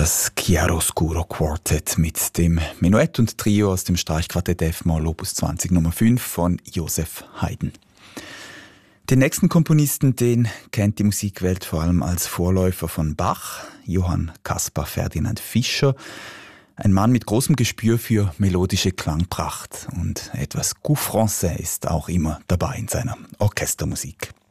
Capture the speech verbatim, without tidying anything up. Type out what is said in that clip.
Das Chiaroscuro Quartet mit dem Menuett und Trio aus dem Streichquartett F-Moll Opus zwanzig Nummer fünf von Joseph Haydn. Den nächsten Komponisten, den kennt die Musikwelt vor allem als Vorläufer von Bach, Johann Caspar Ferdinand Fischer. Ein Mann mit großem Gespür für melodische Klangpracht und etwas Goût français ist auch immer dabei in seiner Orchestermusik.